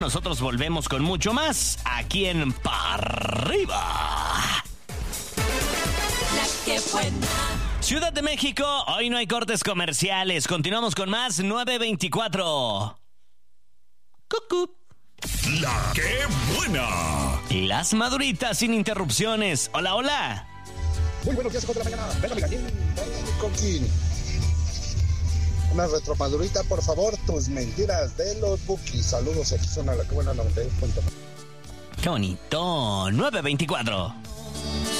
Nosotros volvemos con mucho más aquí en Pa' Arriba. La que buena. Ciudad de México, hoy no hay cortes comerciales. Continuamos con más 924. Cucú. La que buena. Las maduritas sin interrupciones. Hola, hola. Muy buenos días, 4 de la mañana. Venga, mi gallín, ven, Coquín. Una retromadurita, por favor, tus mentiras de los bookies. Saludos, aquí suena La que buena 91.9. Qué bonito. 924.